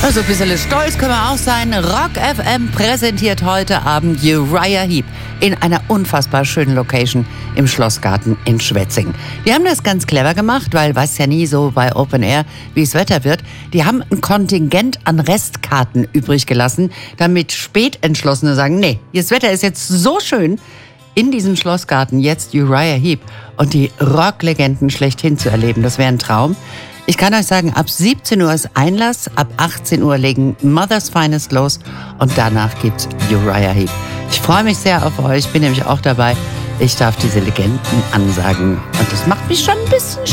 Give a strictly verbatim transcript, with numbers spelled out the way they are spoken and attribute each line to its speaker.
Speaker 1: Also ein bisschen stolz können wir auch sein. Rock F M präsentiert heute Abend Uriah Heep in einer unfassbar schönen Location im Schlossgarten in Schwetzingen. Die haben das ganz clever gemacht, weil weiß ja nie so bei Open Air, wie es Wetter wird. Die haben ein Kontingent an Restkarten übrig gelassen, damit Spätentschlossene sagen, nee, das Wetter ist jetzt so schön, in diesem Schlossgarten jetzt Uriah Heep und die Rocklegenden schlechthin zu erleben. Das wäre ein Traum. Ich kann euch sagen, ab siebzehn Uhr ist Einlass, ab achtzehn Uhr legen Mother's Finest los und danach gibt's Uriah Heep. Ich freue mich sehr auf euch, bin nämlich auch dabei. Ich darf diese Legenden ansagen und das macht mich schon ein bisschen